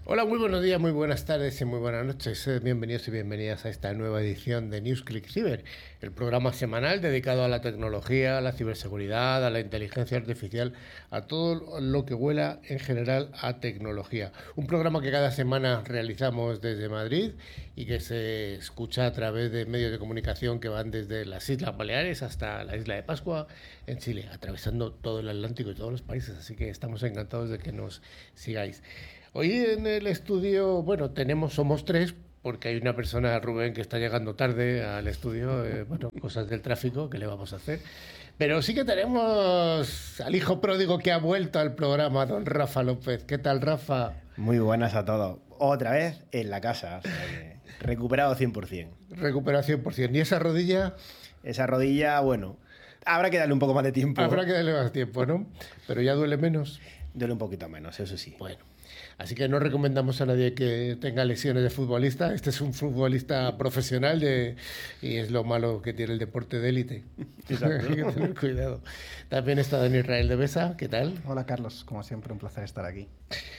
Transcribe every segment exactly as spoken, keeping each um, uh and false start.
Hola, muy buenos días, muy buenas tardes y muy buenas noches. Bienvenidos y bienvenidas a esta nueva edición de NewsClick Cyber, el programa semanal dedicado a la tecnología, a la ciberseguridad, a la inteligencia artificial, a todo lo que huela en general a tecnología. Un programa que cada semana realizamos desde Madrid y que se escucha a través de medios de comunicación que van desde las Islas Baleares hasta la isla de Pascua en Chile, atravesando todo el Atlántico y todos los países. Así que estamos encantados de que nos sigáis. Hoy en el estudio, bueno, tenemos, somos tres, porque hay una persona, Rubén, que está llegando tarde al estudio, eh, bueno, cosas del tráfico, ¿qué le vamos a hacer? Pero sí que tenemos al hijo pródigo que ha vuelto al programa, don Rafa López. ¿Qué tal, Rafa? Muy buenas a todos. Otra vez en la casa, o sea que recuperado cien por ciento. Recuperado cien por ciento. ¿Y esa rodilla? Esa rodilla, bueno, habrá que darle un poco más de tiempo. Habrá que darle más tiempo, ¿no? Pero ya duele menos. Duele un poquito menos, eso sí. Bueno. Así que no recomendamos a nadie que tenga lesiones de futbolista. Este es un futbolista profesional de, y es lo malo que tiene el deporte de élite. Hay que tener cuidado. También está Dani Israel de Besa. ¿Qué tal? Hola, Carlos. Como siempre, un placer estar aquí.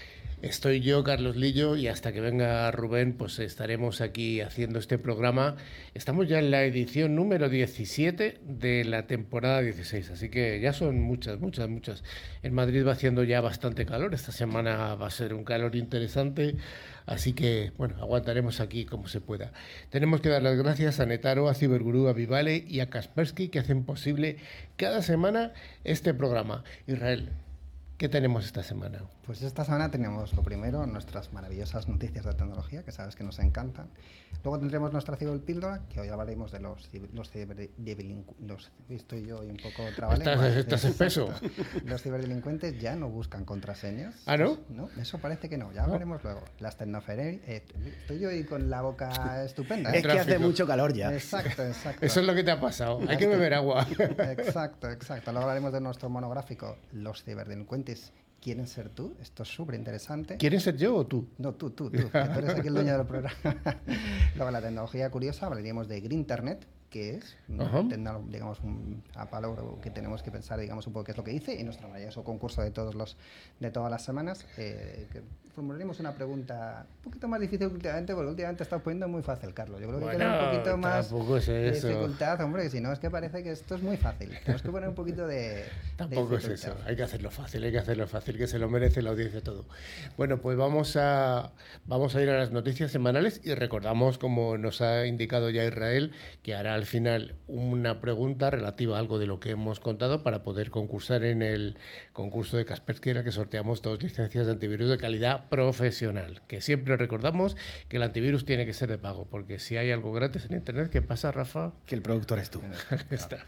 Estoy yo, Carlos Lillo, y hasta que venga Rubén, pues estaremos aquí haciendo este programa. Estamos ya en la edición número diecisiete de la temporada dieciséis, así que ya son muchas, muchas, muchas. En Madrid va haciendo ya bastante calor, esta semana va a ser un calor interesante, así que, bueno, aguantaremos aquí como se pueda. Tenemos que dar las gracias a Netaro, a Cyberguru, a Vivale y a Kaspersky, que hacen posible cada semana este programa. Israel, ¿qué tenemos esta semana? Pues esta semana tenemos lo primero, nuestras maravillosas noticias de tecnología, que sabes que nos encantan. Luego tendremos nuestra ciberpíldora, que hoy hablaremos de los, los ciberdelincuentes. Estoy yo hoy un poco trabalenguas. ¿Estás, estás espeso? Los ciberdelincuentes ya no buscan contraseñas. ¿Ah, no? No, eso parece que no, ya hablaremos no. luego. Las tecnofererías... Eh, estoy yo hoy con la boca estupenda. ¿eh? Es que hace mucho calor ya. Exacto, exacto. Eso es lo que te ha pasado. Hay que beber agua. Exacto, exacto. Luego hablaremos de nuestro monográfico, los ciberdelincuentes. ¿Quieren ser tú? Esto es súper interesante. ¿Quieren ser yo o tú? No, tú, tú, tú. Que tú eres aquí el dueño del programa. Luego, la tecnología curiosa, hablaríamos de Greenternet, que es, uh-huh. digamos, un apalo que tenemos que pensar, digamos, un poco qué es lo que dice, y nuestro maravilloso concurso de todos los de todas las semanas, eh, que formularemos una pregunta un poquito más difícil últimamente, porque últimamente está poniendo muy fácil, Carlos. Yo creo que bueno, tiene un poquito más es dificultad, hombre, que si no es que parece que esto es muy fácil. Tenemos que poner un poquito de Tampoco de es eso, hay que hacerlo fácil, hay que hacerlo fácil, que se lo merece la audiencia todo. Bueno, pues vamos a, vamos a ir a las noticias semanales y recordamos, como nos ha indicado ya Israel, que hará al final una pregunta relativa a algo de lo que hemos contado para poder concursar en el concurso de Kaspersky, en el que sorteamos dos licencias de antivirus de calidad profesional, que siempre recordamos que el antivirus tiene que ser de pago, porque si hay algo gratis en Internet, ¿qué pasa, Rafa? Que el productor es tú. Está.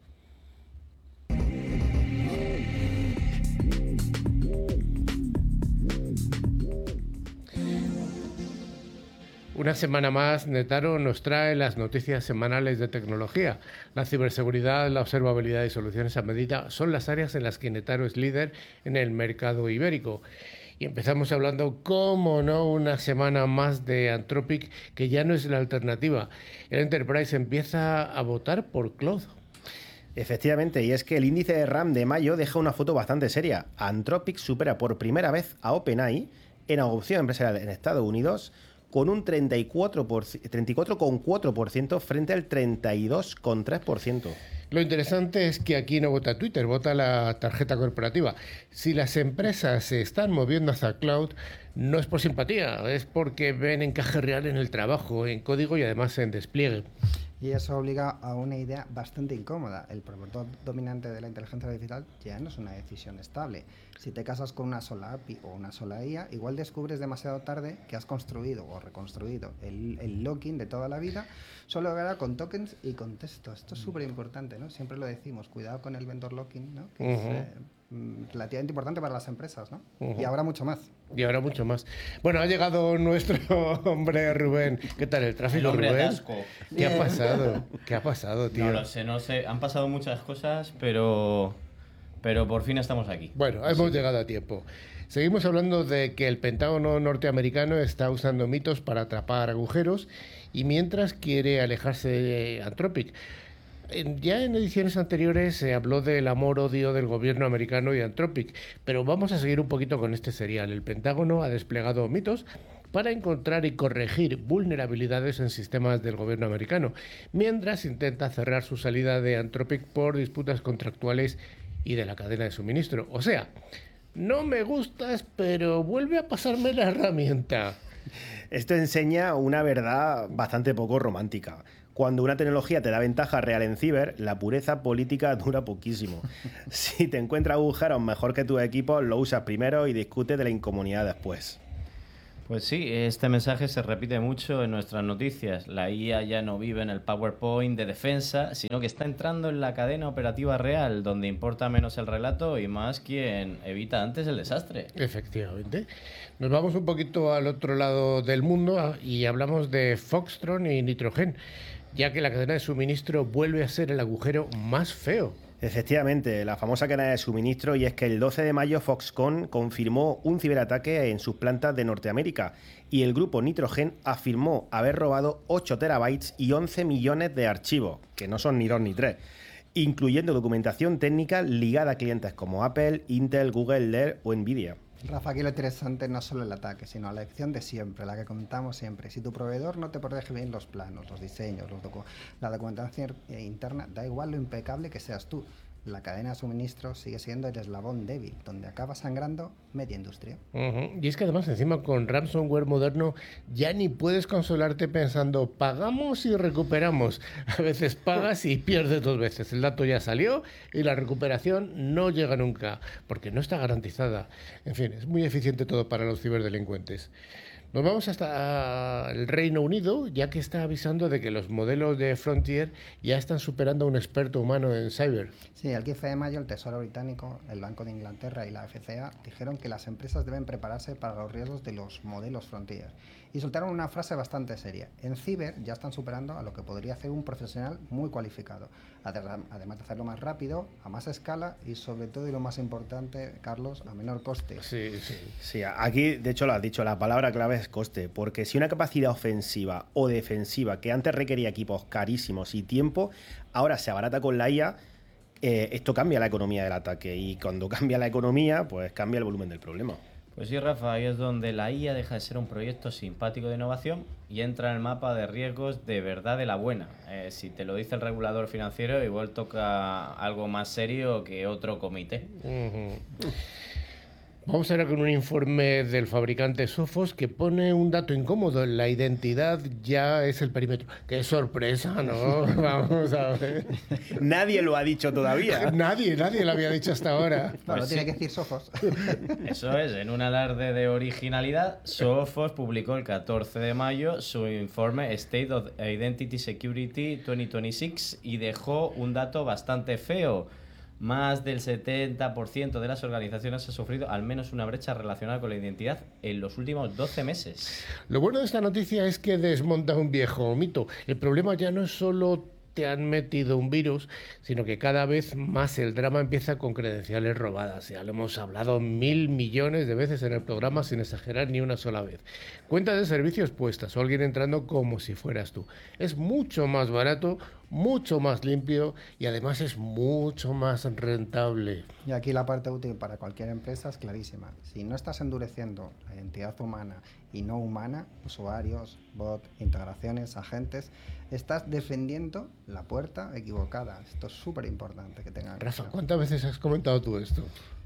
Una semana más, Netaro nos trae las noticias semanales de tecnología. La ciberseguridad, la observabilidad y soluciones a medida son las áreas en las que Netaro es líder en el mercado ibérico. Y empezamos hablando, cómo no, una semana más de Anthropic, que ya no es la alternativa. El Enterprise empieza a votar por Claude. Efectivamente, y es que el índice de RAM de mayo deja una foto bastante seria. Anthropic supera por primera vez a OpenAI en adopción empresarial en Estados Unidos, con un treinta y cuatro coma cuatro por ciento frente al treinta y dos coma tres por ciento. Lo interesante es que aquí no vota Twitter, vota la tarjeta corporativa. Si las empresas se están moviendo hacia cloud, no es por simpatía, es porque ven encaje real en el trabajo, en código y además en despliegue. Y eso obliga a una idea bastante incómoda. El promotor dominante de la inteligencia artificial ya no es una decisión estable. Si te casas con una sola A P I o una sola I A, igual descubres demasiado tarde que has construido o reconstruido el, el locking de toda la vida solo ahora con tokens y con texto. Esto es súper importante, ¿no? Siempre lo decimos, cuidado con el vendor locking, ¿no? Que uh-huh. es eh, relativamente importante para las empresas, ¿no? Uh-huh. Y ahora mucho más. Y ahora mucho más. Bueno, ha llegado nuestro hombre Rubén. ¿Qué tal el tráfico, el hombre Rubén? Atasco. ¿Qué ha pasado? ¿Qué ha pasado, tío? No lo sé, no sé. Han pasado muchas cosas, pero... Pero por fin estamos aquí. Bueno, hemos sí. llegado a tiempo. Seguimos hablando de que el Pentágono norteamericano está usando mitos para atrapar agujeros y mientras quiere alejarse de Anthropic. En- Ya en ediciones anteriores se habló del amor-odio del gobierno americano y Anthropic, pero vamos a seguir un poquito con este serial. El Pentágono ha desplegado mitos para encontrar y corregir vulnerabilidades en sistemas del gobierno americano, mientras intenta cerrar su salida de Anthropic por disputas contractuales y de la cadena de suministro. O sea, no me gustas, pero vuelve a pasarme la herramienta. Esto enseña una verdad bastante poco romántica. Cuando una tecnología te da ventaja real en ciber, la pureza política dura poquísimo. Si te encuentras agujeros mejor que tus equipos, lo usas primero y discutes de la incomodidad después. Pues sí, este mensaje se repite mucho en nuestras noticias. La I A ya no vive en el PowerPoint de defensa, sino que está entrando en la cadena operativa real, donde importa menos el relato y más quien evita antes el desastre. Efectivamente. Nos vamos un poquito al otro lado del mundo a- y hablamos de Foxtron y Nitrogen, ya que la cadena de suministro vuelve a ser el agujero más feo. Efectivamente, la famosa cadena de suministro, y es que el doce de mayo Foxconn confirmó un ciberataque en sus plantas de Norteamérica y el grupo Nitrogen afirmó haber robado ocho terabytes y once millones de archivos, que no son ni dos ni tres, incluyendo documentación técnica ligada a clientes como Apple, Intel, Google, Dell o Nvidia. Rafa, aquí lo interesante no es solo el ataque, sino la lección de siempre, la que contamos siempre. Si tu proveedor no te protege bien los planos, los diseños, los docu- la documentación eh, interna, da igual lo impecable que seas tú. La cadena de suministro sigue siendo el eslabón débil, donde acaba sangrando media industria. Ujú. Y es que además encima con ransomware moderno ya ni puedes consolarte pensando pagamos y recuperamos. A veces pagas y pierdes dos veces. El dato ya salió y la recuperación no llega nunca porque no está garantizada. En fin, es muy eficiente todo para los ciberdelincuentes. Nos vamos hasta el Reino Unido, ya que está avisando de que los modelos de Frontier ya están superando a un experto humano en cyber. Sí, el quince de mayo el Tesoro Británico, el Banco de Inglaterra y la F C A dijeron que las empresas deben prepararse para los riesgos de los modelos Frontier y soltaron una frase bastante seria. En ciber ya están superando a lo que podría hacer un profesional muy cualificado, adem- además de hacerlo más rápido, a más escala y sobre todo, y lo más importante, Carlos, a menor coste. Sí, sí. Sí, aquí de hecho lo has dicho, la palabra clave es coste, porque si una capacidad ofensiva o defensiva que antes requería equipos carísimos y tiempo, ahora se abarata con la I A, eh, esto cambia la economía del ataque y cuando cambia la economía, pues cambia el volumen del problema. Pues sí, Rafa, ahí es donde la I A deja de ser un proyecto simpático de innovación y entra en el mapa de riesgos de verdad de la buena. Eh, si te lo dice el regulador financiero, igual toca algo más serio que otro comité. Ujú. Vamos ahora con un informe del fabricante Sophos que pone un dato incómodo. La identidad ya es el perímetro. ¡Qué sorpresa!, ¿no? Vamos a ver. Nadie lo ha dicho todavía. Nadie, nadie lo había dicho hasta ahora. No, Pues lo tiene sí. que decir Sofos. Eso es, en un alarde de originalidad, Sophos publicó el catorce de mayo su informe State of Identity Security dos mil veintiséis y dejó un dato bastante feo. Más del setenta por ciento de las organizaciones ha sufrido al menos una brecha relacionada con la identidad en los últimos doce meses. Lo bueno de esta noticia es que desmonta un viejo mito. El problema ya no es solo te han metido un virus, sino que cada vez más el drama empieza con credenciales robadas. Ya lo hemos hablado mil millones de veces en el programa sin exagerar ni una sola vez. Cuentas de servicios puestas o alguien entrando como si fueras tú. Es mucho más barato, mucho más limpio y además es mucho más rentable. Y aquí la parte útil para cualquier empresa es clarísima. Si no estás endureciendo la identidad humana y no humana, usuarios, bots, integraciones, agentes, estás defendiendo la puerta equivocada. Esto es súper importante que tengan. Rafa, claro. ¿cuántas veces has comentado tú esto?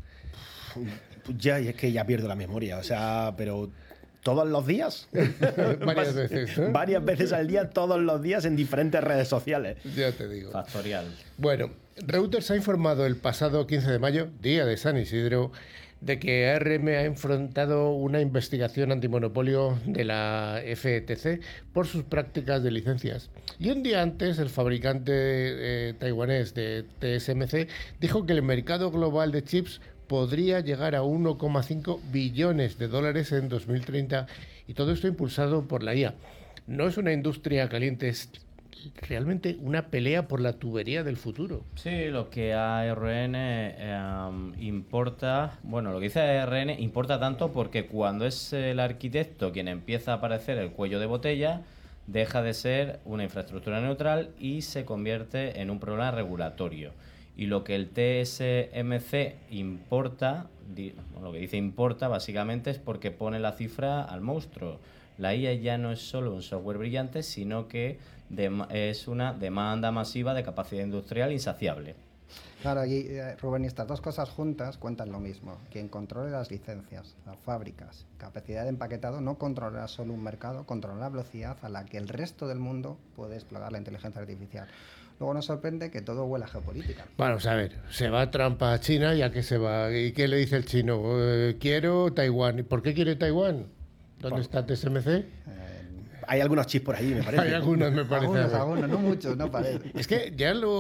Pues ya, y es que ya pierdo la memoria, o sea, pero todos los días. Varias veces, ¿eh? Varias veces al día, todos los días en diferentes redes sociales. Ya te digo. Factorial. Bueno, Reuters ha informado el pasado quince de mayo, día de San Isidro, de que A R M ha enfrentado una investigación antimonopolio de la F T C por sus prácticas de licencias. Y un día antes, el fabricante eh, taiwanés de T S M C dijo que el mercado global de chips podría llegar a uno coma cinco billones de dólares en dos mil treinta, y todo esto impulsado por la I A. No es una industria caliente, es realmente una pelea por la tubería del futuro. Sí, lo que A R N eh, importa, bueno, lo que dice A R N importa tanto porque cuando es el arquitecto quien empieza a aparecer el cuello de botella, deja de ser una infraestructura neutral y se convierte en un problema regulatorio. Y lo que el T S M C importa, lo que dice importa básicamente es porque pone la cifra al monstruo. La I A ya no es solo un software brillante, sino que es una demanda masiva de capacidad industrial insaciable. Claro, y eh, Rubén, y estas dos cosas juntas cuentan lo mismo. Quien controle las licencias, las fábricas, capacidad de empaquetado, no controlará solo un mercado, controlará la velocidad a la que el resto del mundo puede explorar la inteligencia artificial. Luego nos sorprende que todo huela a geopolítica. Vamos a ver, se va Trump a China, ¿y a qué se va? ¿Y qué le dice el chino? Eh, quiero Taiwán. ¿Y por qué quiere Taiwán? ¿Dónde Por... está T S M C? Eh, Hay algunos chips por allí, me parece. Hay algunos, me parece. Algunos, algunos, no muchos, no parece. Es que ya lo